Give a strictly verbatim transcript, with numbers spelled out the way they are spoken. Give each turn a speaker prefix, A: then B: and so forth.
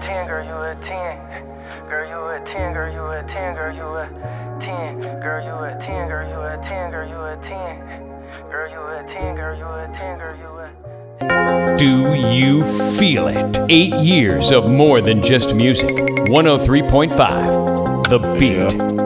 A: ten, girl, you a ten. Girl, you a ten, girl, you a ten, girl, you a ten. Girl, you a ten, girl, you a ten, girl, you a ten. Girl, you a ten, girl, you a ten, girl, you a ten.
B: Do you feel it? Eight years of more than just music. one oh three point five, The Beat.